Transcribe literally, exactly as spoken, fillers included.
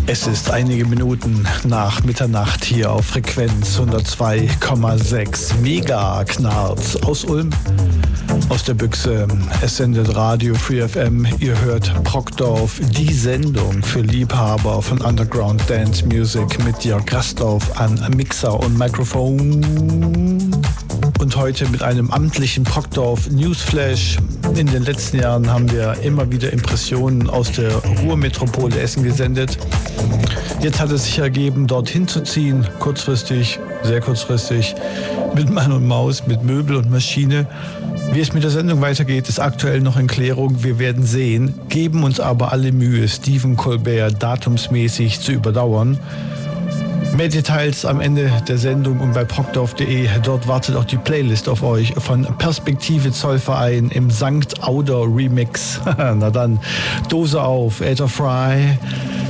Es ist einige Minuten nach Mitternacht hier auf Frequenz hundertzwei Komma sechs Mega-Knarz aus Ulm, aus der Büchse. Es sendet Radio Free F M. Ihr hört Brockdorf, die Sendung für Liebhaber von Underground Dance Music mit Jörg Rastorf an Mixer und Mikrofon. Und heute mit einem amtlichen Brockdorf Newsflash. In den letzten Jahren haben wir immer wieder Impressionen aus der Ruhrmetropole Essen gesendet. Jetzt hat es sich ergeben, dorthin zu ziehen, kurzfristig, sehr kurzfristig, mit Mann und Maus, mit Möbel und Maschine. Wie es mit der Sendung weitergeht, ist aktuell noch in Klärung. Wir werden sehen, geben uns aber alle Mühe, Stephen Colbert datumsmäßig zu überdauern. Mehr Details am Ende der Sendung und bei brockdorf punkt de. Dort wartet auch die Playlist auf euch von Perspektive Zollverein im Sankt Auder Remix. Na dann, Dose auf, Äther Fry.